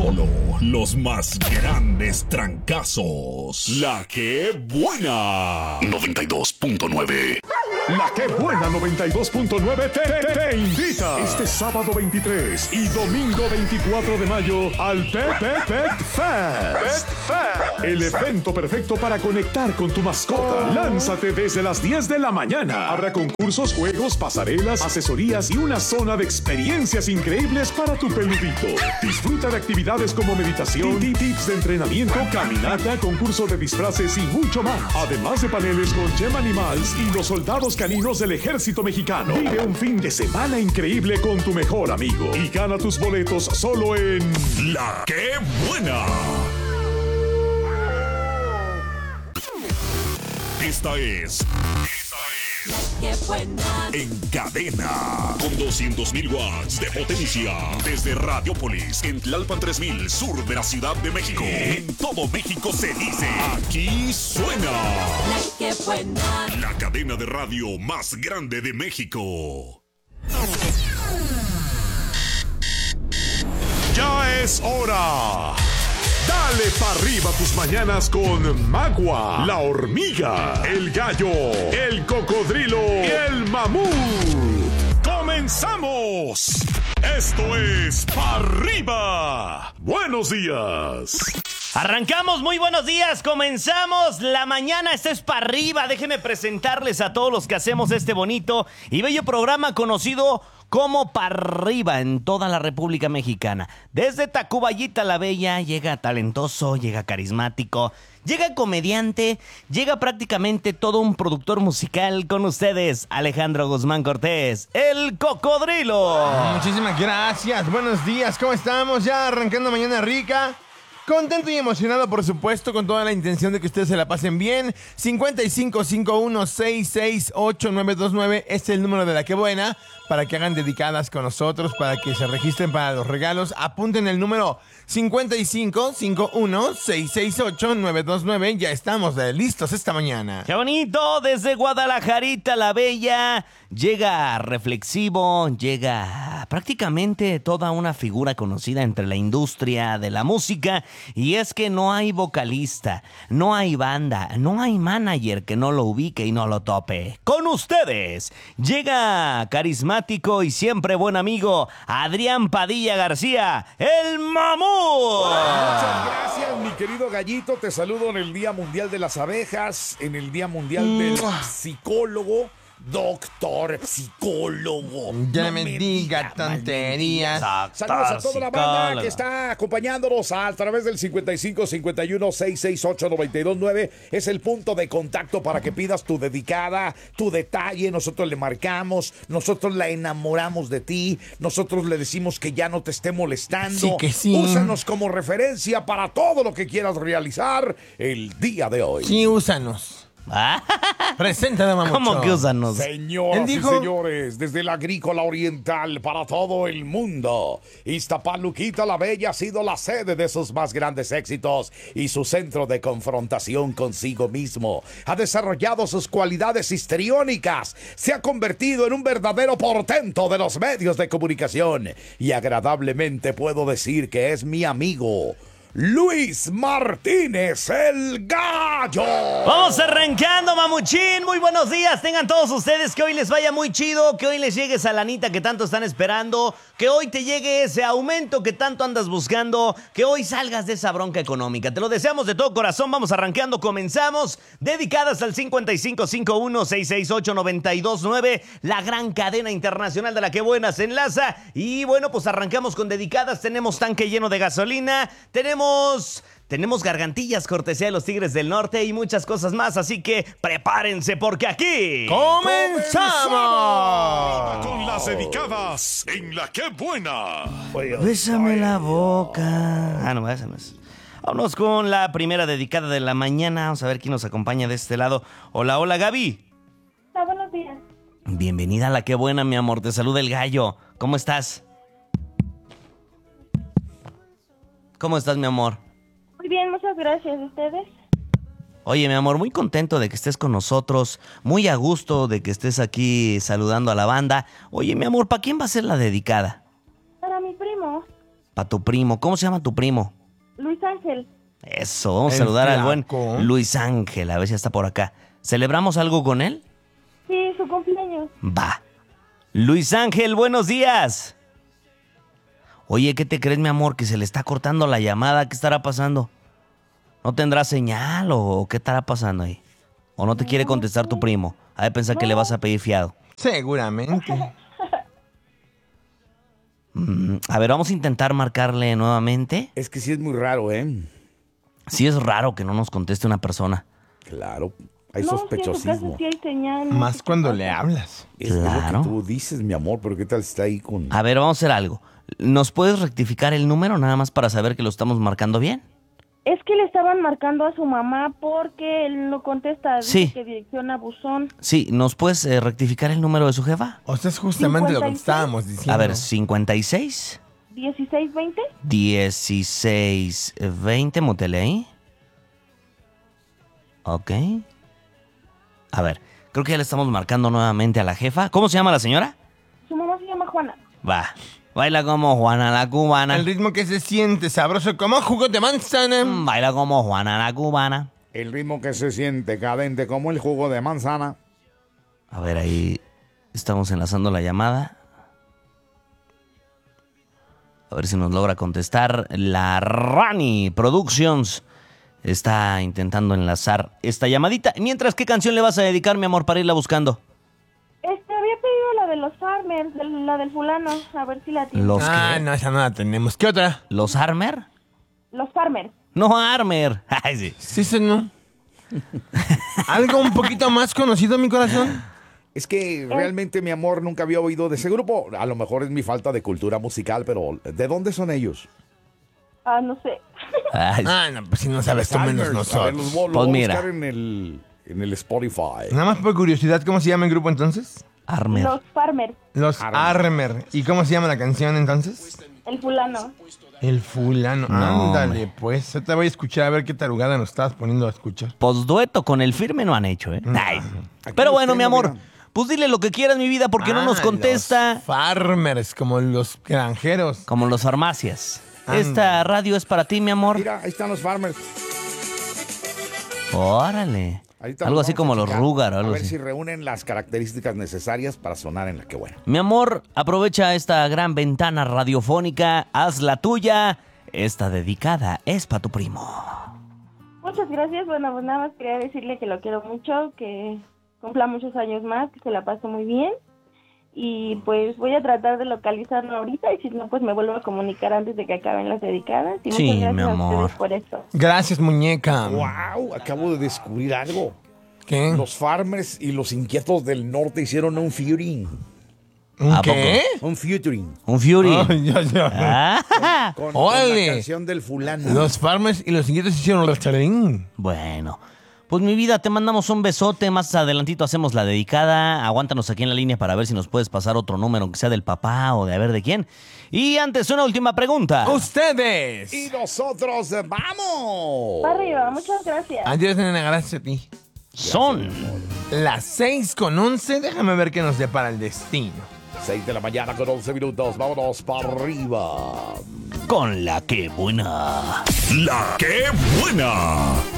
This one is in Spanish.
Solo los más grandes trancazos. La que buena. 92.9. La que buena 92.9 te invita este sábado 23 y domingo 24 de mayo al Pet Fest. El evento perfecto para conectar con tu mascota. Lánzate desde las 10 de la mañana. Habrá concursos, juegos, pasarelas, asesorías y una zona de experiencias increíbles para tu peludito. Disfruta de actividades como meditación, tips de entrenamiento, caminata, concurso de disfraces y mucho más. Además de paneles con Gem Animals y los soldados caninos del ejército mexicano. Vive un fin de semana increíble con tu mejor amigo y gana tus boletos solo en La que buena. Esta es La que buena. En Cadena, con 200.000 watts de potencia, desde Radiopolis, en Tlalpan 3000, sur de la Ciudad de México. En todo México se dice, aquí suena La que buena. la cadena de radio más grande de México. Ya es hora. Dale pa' arriba tus mañanas con Magua, la hormiga, el gallo, el cocodrilo y el mamut. ¡Comenzamos! Esto es Pa' Arriba. Buenos días. Arrancamos, muy buenos días, comenzamos la mañana, esto es Pa' Arriba. Déjenme presentarles a todos los que hacemos este bonito y bello programa conocido como Pa' Arriba en toda la República Mexicana. Desde Tacubaya la Bella llega talentoso, llega carismático, llega comediante, llega prácticamente todo un productor musical. Con ustedes, Alejandro Guzmán Cortés, el cocodrilo. Muchísimas gracias, buenos días, ¿cómo estamos? Ya arrancando mañana rica. Contento y emocionado, por supuesto, con toda la intención de que ustedes se la pasen bien. 5551668929 es el número de La que buena, para que hagan dedicadas con nosotros, para que se registren para los regalos. Apunten el número 5551668929. Ya estamos listos esta mañana. ¡Qué bonito! Desde Guadalajarita la Bella llega reflexivo, llega prácticamente toda una figura conocida entre la industria de la música. Y es que no hay vocalista, no hay banda, no hay manager que no lo ubique y no lo tope. Con ustedes llega carismático y siempre buen amigo Adrián Padilla García, el mamut. Muchas gracias, mi querido gallito. Te saludo en el Día Mundial de las Abejas, en el Día Mundial del Psicólogo. Doctor, psicólogo. Ya no me diga tonterías. Saludos a toda la banda que está acompañándonos a través del 5551668929. Es el punto de contacto para que pidas tu dedicada, tu detalle. Nosotros le marcamos, nosotros la enamoramos de ti, nosotros le decimos que ya no te esté molestando. Sí que sí. Úsanos como referencia para todo lo que quieras realizar el día de hoy. Sí, úsanos. Preséntame, mamucho. ¿Cómo que úsanos? Señoras y señores, desde la Agrícola Oriental para todo el mundo, Iztapaluquita la Bella ha sido la sede de sus más grandes éxitos y su centro de confrontación consigo mismo. Ha desarrollado sus cualidades histriónicas, se ha convertido en un verdadero portento de los medios de comunicación y agradablemente puedo decir que es mi amigo Luis Martínez, el gallo. Vamos arrancando, mamuchín. Muy buenos días. Tengan todos ustedes que hoy les vaya muy chido, que hoy les llegue esa lanita que tanto están esperando, que hoy te llegue ese aumento que tanto andas buscando, que hoy salgas de esa bronca económica. Te lo deseamos de todo corazón. Vamos arrancando, comenzamos. Dedicadas al 5551668929, la gran cadena internacional de La que buena se enlaza. Y bueno, pues arrancamos con dedicadas. Tenemos tanque lleno de gasolina, tenemos gargantillas cortesía de los Tigres del Norte y muchas cosas más, así que prepárense porque aquí ¡comenzamos! Con las dedicadas en La que buena. Bésame la boca. No, esa no es. Vámonos con la primera dedicada de la mañana. Vamos a ver quién nos acompaña de este lado. Hola, hola, Gaby. Hola, buenos días. Bienvenida a La que buena, mi amor. Te saluda el gallo. ¿Cómo estás? ¿Cómo estás, mi amor? Muy bien, muchas gracias. ¿Ustedes? Oye, mi amor, muy contento de que estés con nosotros, muy a gusto de que estés aquí saludando a la banda. Oye, mi amor, ¿para quién va a ser la dedicada? Para mi primo. Para tu primo. ¿Cómo se llama tu primo? Luis Ángel. Eso, vamos a El saludar al buen flaco. Luis Ángel, a ver si está por acá. ¿Celebramos algo con él? Sí, su cumpleaños. Va. Luis Ángel, buenos días. Oye, ¿qué te crees, mi amor? Que se le está cortando la llamada. ¿Qué estará pasando? ¿No tendrá señal o qué estará pasando ahí? ¿O no te quiere contestar tu primo? Ha de pensar que le vas a pedir fiado. Seguramente. A ver, vamos a intentar marcarle nuevamente. Es que sí es muy raro, ¿eh? Sí es raro que no nos conteste una persona. Claro, hay No, sí, en su sospechosismo. casa sí hay señal. Más cuando le hablas. Eso es Claro. lo que tú dices, mi amor, pero ¿qué tal está ahí con...? A ver, vamos a hacer algo. ¿Nos puedes rectificar el número nada más para saber que lo estamos marcando bien? Es que le estaban marcando a su mamá porque él no contesta. Dice Sí. que dirección a buzón. Sí, ¿nos puedes rectificar el número de su jefa? O sea, es justamente lo que 56. estábamos diciendo. A ver, 56 1620. 1620, mutele ahí. Ok. A ver, creo que ya le estamos marcando nuevamente a la jefa. ¿Cómo se llama la señora? Su mamá se llama Juana. Va, baila como Juana la cubana. El ritmo que se siente sabroso como jugo de manzana. Baila como Juana la cubana. El ritmo que se siente cadente como el jugo de manzana. A ver, ahí estamos enlazando la llamada. A ver si nos logra contestar. La Rani Productions está intentando enlazar esta llamadita. Mientras, ¿qué canción le vas a dedicar, mi amor, para irla buscando? Había pedido la de los Farmers, la del fulano. A ver si la tiene. ¿Los Ah, qué? no, esa no la tenemos. ¿Qué otra? ¿Los Armer? Los Farmers. No, Armer. Ay, sí. Sí, sí, no. ¿Algo un poquito más conocido, mi corazón? Es que realmente, mi amor, nunca había oído de ese grupo. A lo mejor es mi falta de cultura musical, pero ¿de dónde son ellos? Ah, no sé. Ay, sí. Ah, no, pues si no sabes tú menos Alzheimer's. A ver, nosotros. los voy Pues a mira. buscar en el Spotify. Nada más por curiosidad, ¿cómo se llama el grupo entonces? Armer. Los Farmers. Los Armer. ¿Y cómo se llama la canción entonces? El fulano. El fulano. No, Ándale, pues. Yo te voy a escuchar a ver qué tarugada nos estabas poniendo a escuchar. Pues dueto con el firme no han hecho, ¿eh? Ay. Pero los bueno, mi tengo, amor, mira. pues dile lo que quieras, mi vida, porque no nos contesta. Los farmers, como los granjeros. Como los farmacias. Anda. Esta radio es para ti, mi amor. Mira, ahí están los farmers. Órale. Ahorita Algo los así vamos como a los checar, Rugar o a algo ver así. si reúnen las características necesarias para sonar en la que buena. Mi amor, aprovecha esta gran ventana radiofónica, haz la tuya. Esta dedicada es para tu primo. Muchas gracias. Bueno, pues nada más quería decirle que lo quiero mucho, que cumpla muchos años más, que se la pase muy bien. Y pues voy a tratar de localizarlo ahorita y si no, pues me vuelvo a comunicar antes de que acaben las dedicadas. Y Sí, muchas gracias mi a amor. ustedes por eso. Gracias, muñeca. ¡Wow! Acabo de descubrir algo. ¿Qué? Los farmers y los inquietos del norte hicieron un featuring. ¿Un ¿A qué? Un featuring. Un Fury. Ay, ya. Ah, Con ¡Órale! la canción del fulano. Los farmers y los inquietos hicieron el restaurante. bueno. Pues mi vida, te mandamos un besote. Más adelantito hacemos la dedicada. Aguántanos aquí en la línea para ver si nos puedes pasar otro número, aunque sea del papá o de a ver de quién. Y antes, una última pregunta. ¡Ustedes! Y nosotros vamos. Para arriba, muchas gracias. Adiós, nena, gracias a ti. Son Las 6:11, déjame ver qué nos depara el destino. 6 de la mañana con 11 minutos. Vámonos para arriba. con la que buena. La que buena.